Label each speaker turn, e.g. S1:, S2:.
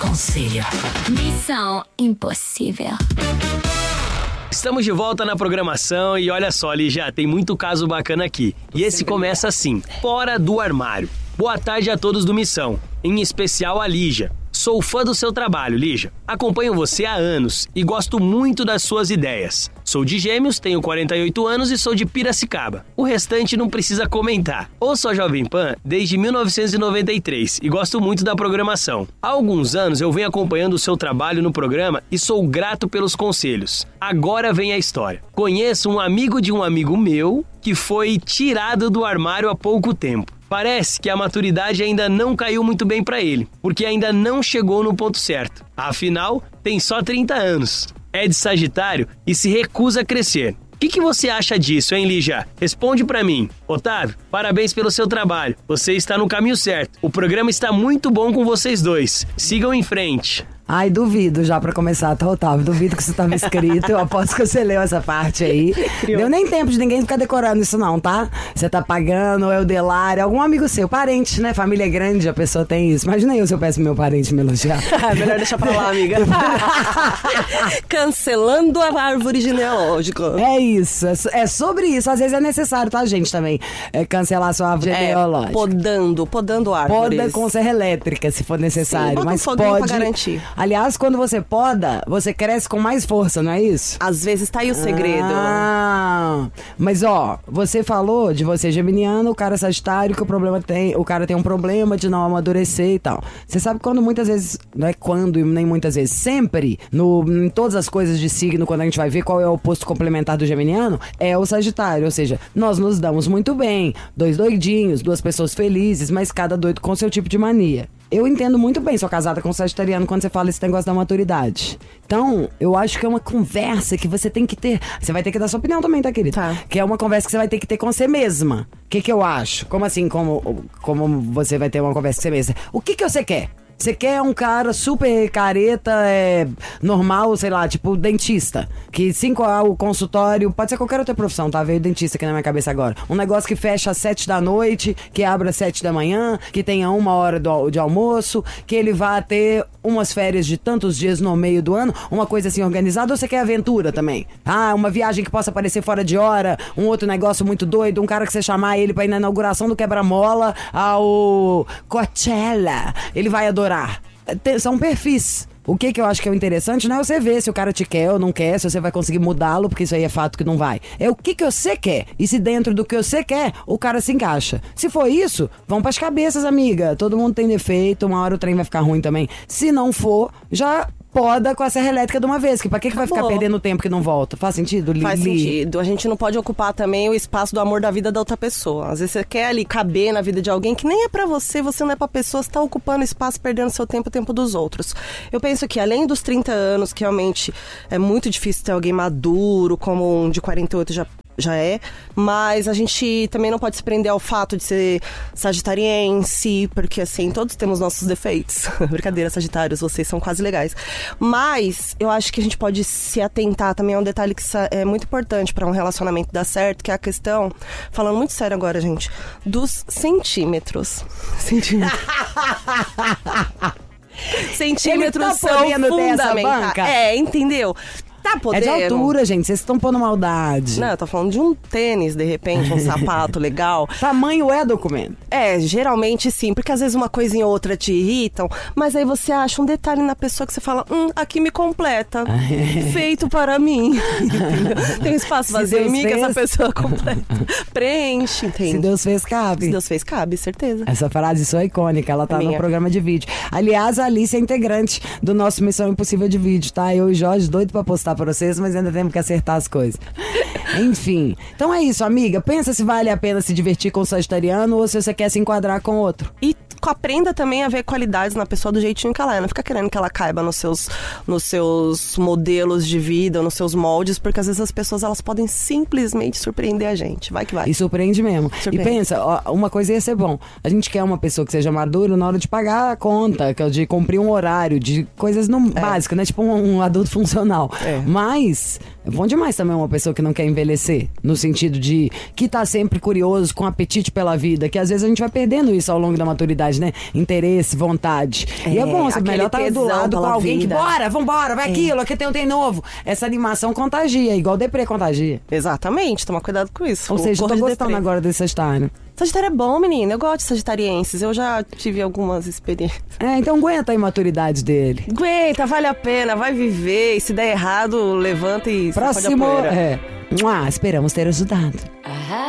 S1: Conselho. Missão impossível.
S2: Estamos de volta na programação e olha só, Lígia, tem muito caso bacana aqui. E esse começa assim, fora do armário. Boa tarde a todos do Missão, em especial a Lígia. Sou fã do seu trabalho, Lígia. Acompanho você há anos e gosto muito das suas ideias. Sou de Gêmeos, tenho 48 anos e sou de Piracicaba. O restante não precisa comentar. Ouço a Jovem Pan desde 1993 e gosto muito da programação. Há alguns anos eu venho acompanhando o seu trabalho no programa e sou grato pelos conselhos. Agora vem a história. Conheço um amigo de um amigo meu que foi tirado do armário há pouco tempo. Parece que a maturidade ainda não caiu muito bem pra ele, porque ainda não chegou no ponto certo. Afinal, tem só 30 anos. É de Sagitário e se recusa a crescer. O que você acha disso, hein, Lígia? Responde pra mim. Otávio, parabéns pelo seu trabalho. Você está no caminho certo. O programa está muito bom com vocês dois. Sigam em frente.
S3: Ai, duvido já pra começar, tá, Otávio? Duvido que isso tava escrito. Eu aposto que você leu essa parte aí. Deu nem tempo de ninguém ficar decorando isso não, tá? Você tá pagando, ou é o Delário, algum amigo seu, parente, né? Família grande, a pessoa tem isso. Imagina eu se eu peço pro meu parente me elogiar.
S4: Melhor deixar pra lá, amiga. Cancelando a árvore genealógica.
S3: É isso, é sobre isso. Às vezes é necessário, tá, gente, também? Cancelar a sua árvore genealógica.
S4: Podando árvores.
S3: Poda com serra elétrica, se for necessário.
S4: Sim,
S3: mas
S4: pode
S3: pra
S4: garantir.
S3: Aliás, quando você poda, você cresce com mais força, não é isso?
S4: Às vezes tá aí o segredo.
S3: Mas ó, você falou de você geminiano, o cara sagitário, que o cara tem um problema de não amadurecer e tal. Você sabe quando muitas vezes, não é quando e nem muitas vezes, sempre, em todas as coisas de signo, quando a gente vai ver qual é o oposto complementar do geminiano, é o sagitário. Ou seja, nós nos damos muito bem, dois doidinhos, duas pessoas felizes, mas cada doido com seu tipo de mania. Eu entendo muito bem, sou casada com um sagitariano, quando você fala esse negócio da maturidade. Então, eu acho que é uma conversa que você tem que ter. Você vai ter que dar sua opinião também, tá, querida?
S4: Tá.
S3: Que é uma conversa que você vai ter que ter com você mesma. O que eu acho? Como assim, como você vai ter uma conversa com você mesma? O que você quer? Você quer um cara super careta, normal, sei lá, tipo dentista. Que 5 horas o consultório, pode ser qualquer outra profissão, tá? Veio dentista aqui na minha cabeça agora. Um negócio que fecha às 7 da noite, que abre às 7 da manhã, que tenha 1 hora de almoço, que ele vá ter umas férias de tantos dias no meio do ano, uma coisa assim organizada, ou você quer aventura também? Uma viagem que possa aparecer fora de hora, um outro negócio muito doido, um cara que você chamar ele pra ir na inauguração do quebra-mola ao Coachella. Ele vai adorar. São perfis. O que eu acho que é o interessante não é você ver se o cara te quer ou não quer, se você vai conseguir mudá-lo, porque isso aí é fato que não vai. É o que você quer. E se dentro do que você quer, o cara se encaixa. Se for isso, vão pras cabeças, amiga. Todo mundo tem defeito, uma hora o trem vai ficar ruim também. Se não for, já poda com a serra elétrica de uma vez, que pra que vai ficar perdendo tempo que não volta? Faz sentido, Lili?
S4: Faz sentido. A gente não pode ocupar também o espaço do amor da vida da outra pessoa. Às vezes você quer ali caber na vida de alguém que nem é pra você, você não é pra pessoa, você tá ocupando espaço, perdendo seu tempo, o tempo dos outros. Eu penso que além dos 30 anos, que realmente é muito difícil ter alguém maduro, como um de 48 já é, mas a gente também não pode se prender ao fato de ser sagitariense, porque assim, todos temos nossos defeitos. Brincadeira, sagitários, vocês são quase legais. Mas eu acho que a gente pode se atentar também a um detalhe que é muito importante para um relacionamento dar certo, que é a questão, falando muito sério agora, gente, dos centímetros. Centímetros são fundamentais. Entendeu? Tá podendo.
S3: É de altura, gente. Vocês estão pondo maldade.
S4: Não, eu tô falando de um tênis, de repente, um sapato legal.
S3: Tamanho é documento.
S4: Geralmente sim, porque às vezes uma coisinha ou outra te irritam, mas aí você acha um detalhe na pessoa que você fala, aqui me completa. Feito para mim. Tem um espaço vazio em mim que essa pessoa completa. Preenche, entende?
S3: Se Deus fez, cabe.
S4: Se Deus fez, cabe, certeza.
S3: Essa frase só é icônica, ela tá no programa de vídeo. Aliás, a Alice é integrante do nosso Missão Impossível de vídeo, tá? Eu e o Jorge, doido pra postar pra vocês, mas ainda temos que acertar as coisas. Enfim, então é isso, amiga. Pensa se vale a pena se divertir com o sagitariano ou se você quer se enquadrar com outro.
S4: E aprenda também a ver qualidades na pessoa do jeitinho que ela é. Não fica querendo que ela caiba nos seus modelos de vida, nos seus moldes, porque às vezes as pessoas elas podem simplesmente surpreender a gente. Vai que vai.
S3: E surpreende mesmo. E pensa, uma coisa ia ser bom. A gente quer uma pessoa que seja madura na hora de pagar a conta, de cumprir um horário, de coisas básicas, né? Tipo um adulto funcional. Mas é bom demais também uma pessoa que não quer envelhecer, no sentido de que tá sempre curioso, com apetite pela vida, que às vezes a gente vai perdendo isso ao longo da maturidade. ansiedade, né? Interesse, vontade. E é bom, você melhor estar do lado com alguém que, bora, vambora, vai aquilo, aqui tem um tem novo. Essa animação contagia, igual deprê contagia.
S4: Exatamente, toma cuidado com isso.
S3: Ou seja, eu tô gostando agora desse Sagitário.
S4: Sagitário é bom, menina. Eu gosto de sagitarienses. Eu já tive algumas experiências.
S3: Então aguenta a imaturidade dele.
S4: Aguenta, vale a pena, vai viver. E se der errado, levanta e
S3: próximo, esperamos ter ajudado.